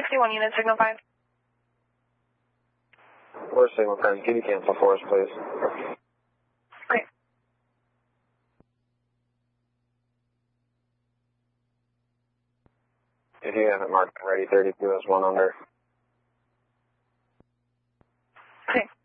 61 unit, signal 5. Or signal 5, can you cancel for us, please? Okay. If you haven't marked ready, 32 is 1 under. Okay.